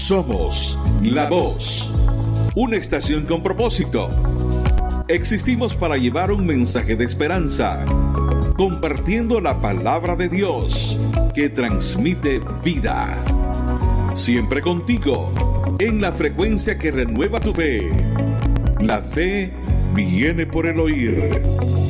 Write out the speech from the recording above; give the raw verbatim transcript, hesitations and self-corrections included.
Somos La Voz, una estación con propósito. Existimos para llevar un mensaje de esperanza, compartiendo la palabra de Dios que transmite vida. Siempre contigo, en la frecuencia que renueva tu fe. La fe viene por el oír.